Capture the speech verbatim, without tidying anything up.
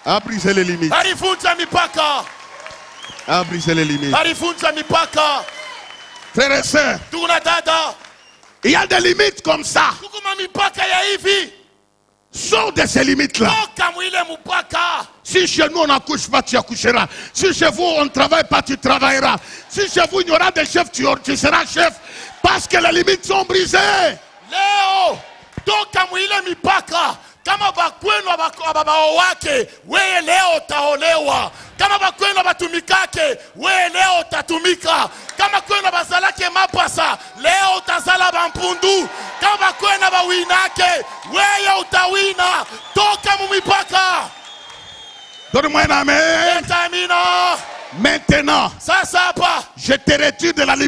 A brisé les limites. Balivunja mipaka. A brisé les limites. Balivunja mipaka. Frères et sœurs, Tuna dada. il y a des limites comme ça. Tukuma mipaka ya hivi. Sors de ces limites-là. Toka mwile mupaka. Si chez nous on n'accouche pas, tu accoucheras. Si chez vous on ne travaille pas, tu travailleras. Si chez vous il y aura des chefs, tu, tu seras chef. Parce que les limites sont brisées. Leo, toka mwile mipaka. Kama bakwenu ababao wake, weye leo taolewa. Kama bakwenu batumikake, weye leo tatumika. Kama kwenu bazalake mapasa, leo utazala bampundu. Kama bakwenu bawinake, weye utawina. Toka mumipaka. Donne-moi un amen. Etamina. Maintenant, Sasa hapa, je te retire de la limite.